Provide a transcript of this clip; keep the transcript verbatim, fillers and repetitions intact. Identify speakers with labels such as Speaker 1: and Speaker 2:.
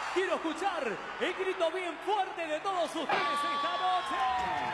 Speaker 1: Quiero escuchar el grito bien fuerte de todos ustedes esta noche.